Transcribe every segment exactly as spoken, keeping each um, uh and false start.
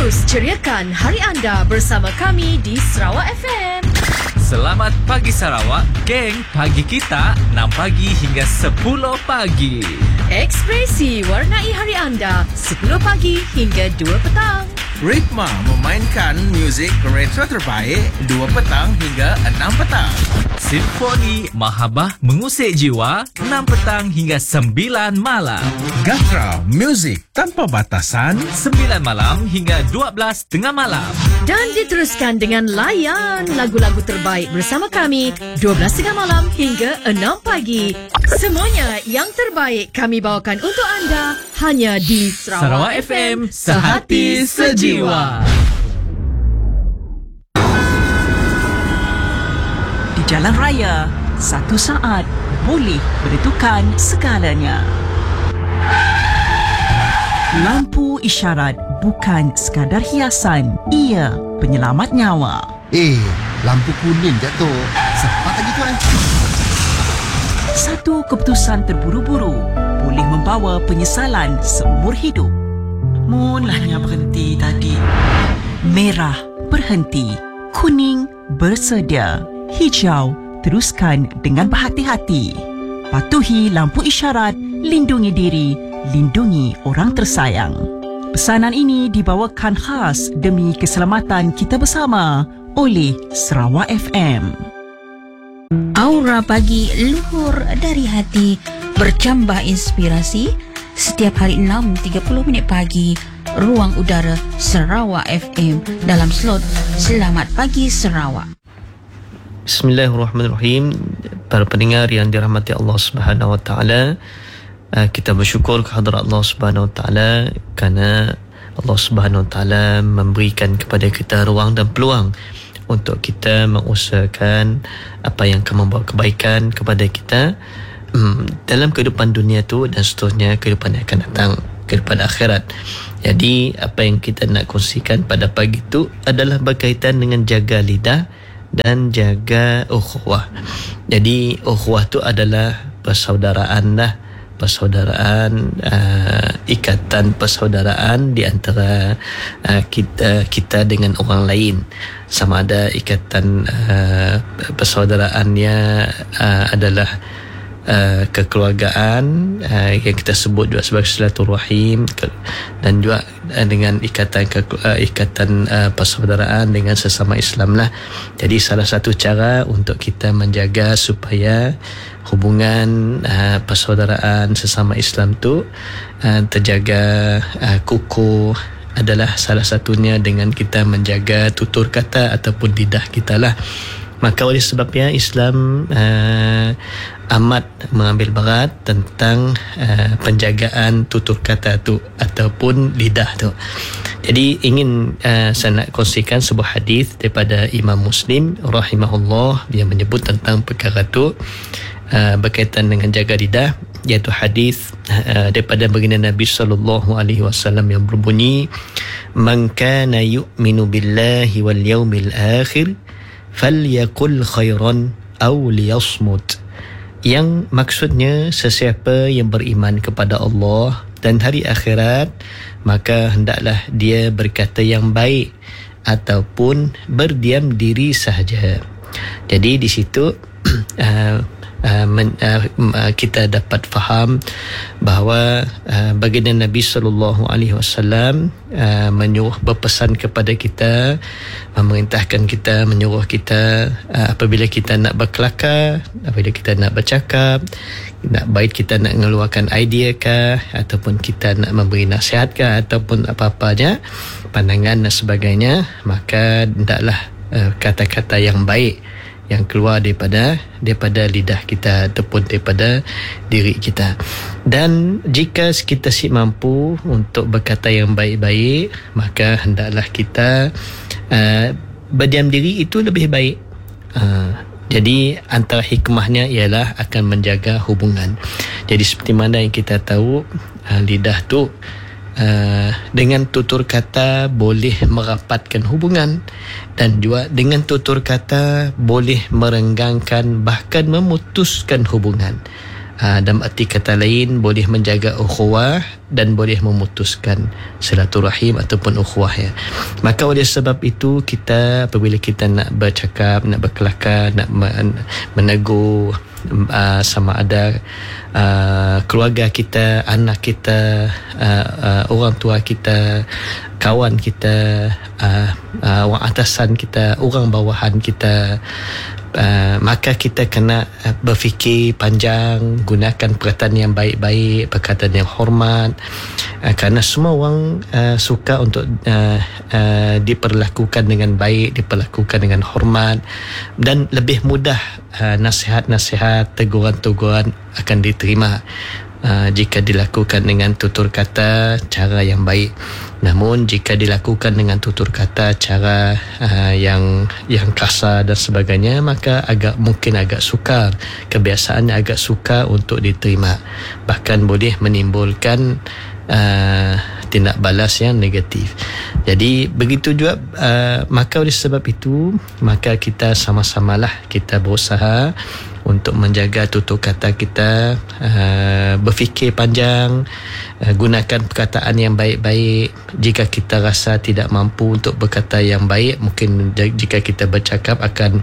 Terus ceriakan hari anda bersama kami di Sarawak F M. Selamat pagi Sarawak, geng. Pagi kita enam pagi hingga sepuluh pagi. Ekspresi warnai hari anda sepuluh pagi hingga dua petang. Ritma memainkan muzik retro terbaik dua petang hingga enam petang. Simfoni Mahabah mengusik jiwa enam petang hingga sembilan malam. Gatra muzik tanpa batasan sembilan malam hingga dua belas tengah malam. Dan diteruskan dengan layan lagu-lagu terbaik bersama kami dua belas tengah malam hingga enam pagi. Semuanya yang terbaik kami bawakan untuk anda hanya di Sarawak, Sarawak F M, sehati sejiwa. Di jalan raya, satu saat boleh menentukan segalanya. Lampu isyarat bukan sekadar hiasan, ia penyelamat nyawa. Eh, lampu kuning jatuh. Cepat lagi tuan. Satu keputusan terburu-buru boleh membawa penyesalan seumur hidup. Mulanya berhenti tadi. Merah berhenti, kuning bersedia, hijau teruskan dengan berhati-hati. Patuhi lampu isyarat, lindungi diri, lindungi orang tersayang. Pesanan ini dibawakan khas demi keselamatan kita bersama oleh Sarawak F M. Aura pagi luhur dari hati, bercambah inspirasi. Setiap hari enam tiga puluh minit pagi, ruang udara Sarawak F M dalam slot Selamat Pagi Sarawak. Bismillahirrahmanirrahim. Para pendengar yang dirahmati Allah Subhanahu Wa Taala, kita bersyukur kehadrat Allah Subhanahu Wa Taala kerana Allah Subhanahu Wa Taala memberikan kepada kita ruang dan peluang untuk kita mengusahakan apa yang akan membawa kebaikan kepada kita hmm, dalam kehidupan dunia tu dan seterusnya kehidupan yang akan datang, kehidupan akhirat. Jadi apa yang kita nak kongsikan pada pagi tu adalah berkaitan dengan jaga lidah dan jaga ukhuwah. Jadi ukhuwah tu adalah persaudaraan lah, persaudaraan, uh, ikatan persaudaraan di antara uh, kita kita dengan orang lain, sama ada ikatan uh, persaudaraannya uh, adalah uh, kekeluargaan uh, yang kita sebut juga sebagai silaturahim, dan juga uh, dengan ikatan ke, uh, ikatan uh, persaudaraan dengan sesama Islam lah. Jadi salah satu cara untuk kita menjaga supaya hubungan uh, persaudaraan sesama Islam tu uh, terjaga uh, kukuh adalah salah satunya dengan kita menjaga tutur kata ataupun lidah kita lah. Maka oleh sebabnya Islam uh, amat mengambil berat tentang uh, penjagaan tutur kata tu ataupun lidah tu. Jadi ingin uh, saya nak kongsikan sebuah hadis daripada Imam Muslim rahimahullah. Dia menyebut tentang perkara tu uh, berkaitan dengan jaga lidah, iaitu hadis uh, daripada baginda Nabi sallallahu alaihi wasallam yang berbunyi, "Man kana yu'minu billahi wal yawmil akhir falyakul khairan aw liyasmut." Yang maksudnya, sesiapa yang beriman kepada Allah dan hari akhirat, maka hendaklah dia berkata yang baik ataupun berdiam diri sahaja. Jadi di situ uh, Uh, men, uh, uh, kita dapat faham bahawa uh, baginda Nabi sallallahu alaihi wasallam uh, menyuruh, berpesan kepada kita, memerintahkan kita, menyuruh kita uh, apabila kita nak berkelakar, apabila kita nak bercakap, nak baik kita nak mengeluarkan idea kah, ataupun kita nak memberi nasihat kah, ataupun apa-apanya, pandangan dan sebagainya, maka hendaklah uh, kata-kata yang baik yang keluar daripada daripada lidah kita ataupun daripada diri kita. Dan jika kita si mampu untuk berkata yang baik-baik, maka hendaklah kita uh, berdiam diri itu lebih baik. Uh, jadi antara hikmahnya ialah akan menjaga hubungan. Jadi seperti mana yang kita tahu, uh, lidah tu Uh, dengan tutur kata boleh merapatkan hubungan, dan juga dengan tutur kata boleh merenggangkan bahkan memutuskan hubungan. Uh, dalam arti kata lain, boleh menjaga ukhuwah dan boleh memutuskan silaturahim ataupun ukhuwah ya. Maka oleh sebab itu kita apabila kita nak bercakap, nak berkelakar, nak menegur uh, sama ada uh, keluarga kita, anak kita, uh, uh, orang tua kita, kawan kita, uh, uh, orang atasan kita, orang bawahan kita, Uh, maka kita kena uh, berfikir panjang, gunakan perkataan yang baik-baik, perkataan yang hormat, uh, kerana semua orang uh, suka untuk uh, uh, diperlakukan dengan baik, diperlakukan dengan hormat, dan lebih mudah uh, nasihat-nasihat, teguran-teguran akan diterima Uh, jika dilakukan dengan tutur kata cara yang baik. Namun jika dilakukan dengan tutur kata cara uh, yang yang kasar dan sebagainya, maka agak mungkin agak sukar, kebiasaannya agak sukar untuk diterima, bahkan boleh menimbulkan uh, tindak balas yang negatif. Jadi begitu juga uh, maka oleh sebab itu maka kita sama-samalah kita berusaha untuk menjaga tutur kata kita, uh, berfikir panjang, uh, gunakan perkataan yang baik-baik. Jika kita rasa tidak mampu untuk berkata yang baik, mungkin jika kita bercakap akan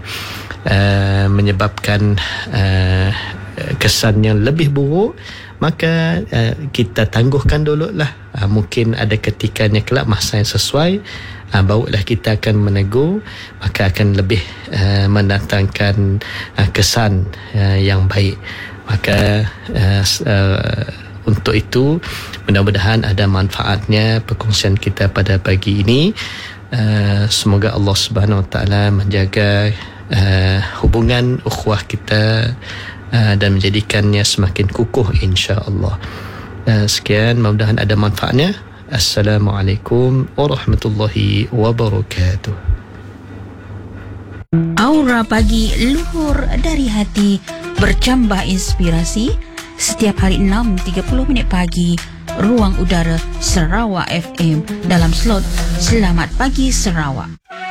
uh, menyebabkan uh, kesan yang lebih buruk, maka uh, kita tangguhkan dulu lah. Uh, mungkin ada ketikanya kelak masa yang sesuai, uh, barulah kita akan menegur, maka akan lebih uh, mendatangkan uh, kesan uh, yang baik. Maka uh, uh, untuk itu mudah-mudahan ada manfaatnya perkongsian kita pada pagi ini. Uh, semoga Allah Subhanahu Wa Taala menjaga uh, hubungan ukhuwah kita uh, dan menjadikannya semakin kukuh insya-Allah. Uh, sekian, mudah-mudahan ada manfaatnya. Assalamualaikum warahmatullahi wabarakatuh. Aura Pagi luhur dari hati, bercambah inspirasi. Setiap hari enam tiga puluh minit pagi, Ruang Udara Sarawak F M dalam slot Selamat Pagi Sarawak.